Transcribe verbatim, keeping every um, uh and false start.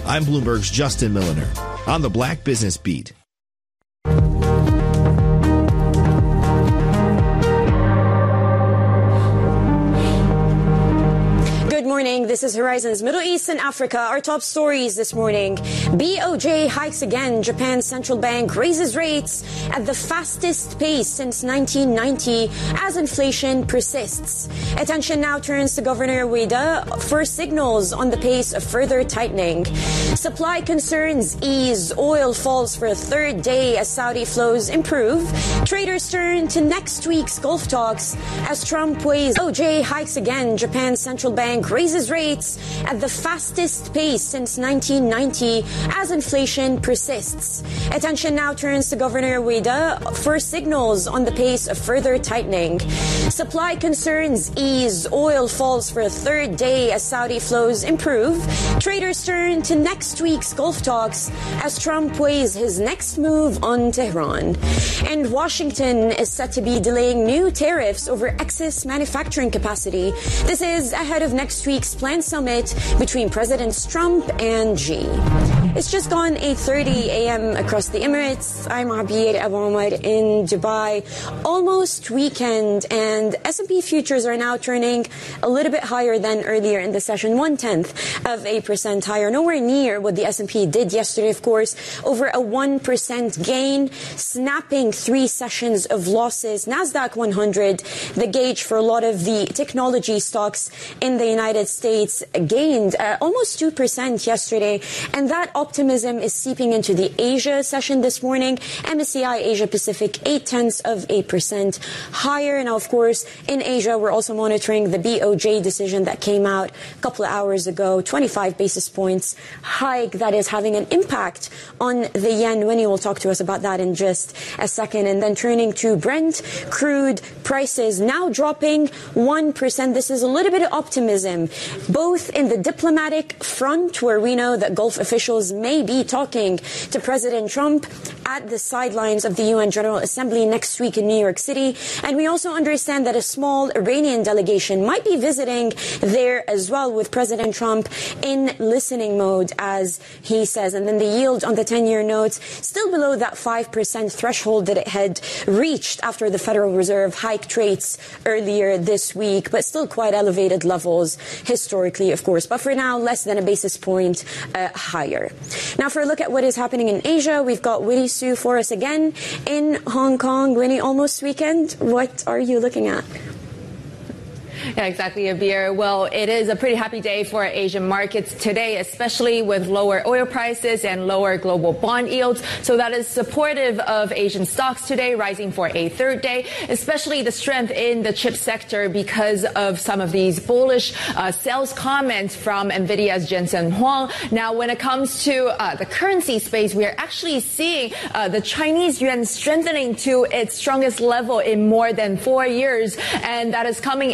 I'm Bloomberg's Justin Milliner on the Black Business Beat. Good morning. This is Horizon's Middle East and Africa. Our top stories this morning. B O J hikes again. Japan's central bank raises rates at the fastest pace since nineteen ninety as inflation persists. Attention now turns to Governor Ueda for signals on the pace of further tightening. Supply concerns ease. Oil falls for a third day as Saudi flows improve. Traders turn to next week's Gulf talks as Trump weighs. B O J hikes again. Japan's central bank raises rates at the fastest pace since nineteen ninety as inflation persists. Attention now turns to Governor Ueda for signals on the pace of further tightening. Supply concerns ease. Oil falls for a third day as Saudi flows improve. Traders turn to next week's Gulf talks as Trump weighs his next move on Tehran. And Washington is set to be delaying new tariffs over excess manufacturing capacity. This is ahead of next week's planned summit between Presidents Trump and Xi. It's just gone eight thirty a.m. across the Emirates. I'm Abir Abu Omar in Dubai. Almost weekend, and S and P futures are now turning a little bit higher than earlier in the session, one-tenth of a percent higher. Nowhere near what the S and P did yesterday, of course, over a one percent gain, snapping three sessions of losses. NASDAQ one hundred, the gauge for a lot of the technology stocks in the United States, gained uh, almost two percent yesterday, and that optimism is seeping into the Asia session this morning. M S C I Asia Pacific, eight tenths of a percent higher. Now, of course, in Asia, we're also monitoring the B O J decision that came out a couple of hours ago, twenty-five basis points hike that is having an impact on the yen. Winnie will talk to us about that in just a second. And then turning to Brent crude prices now dropping one percent. This is a little bit of optimism, both in the diplomatic front, where we know that Gulf officials may be talking to President Trump at the sidelines of the U N General Assembly next week in New York City. And we also understand that a small Iranian delegation might be visiting there as well, with President Trump in listening mode, as he says. And then the yield on the ten-year notes still below that five percent threshold that it had reached after the Federal Reserve hiked rates earlier this week, but still quite elevated levels historically, of course. But for now, less than a basis point uh, higher. Now, for a look at what is happening in Asia, we've got Winnie Su for us again in Hong Kong. Winnie, almost weekend. What are you looking at? Yeah, exactly, Abir. Well, it is a pretty happy day for Asian markets today, especially with lower oil prices and lower global bond yields. So that is supportive of Asian stocks today, rising for a third day, especially the strength in the chip sector because of some of these bullish uh, sales comments from NVIDIA's Jensen Huang. Now, when it comes to uh, the currency space, we are actually seeing uh, the Chinese yuan strengthening to its strongest level in more than four years, and that is coming